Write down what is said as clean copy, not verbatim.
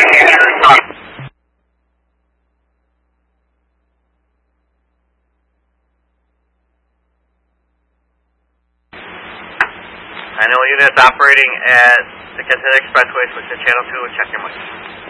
I know units operating at the Kansas Expressway, switch to channel 2 and check your mic.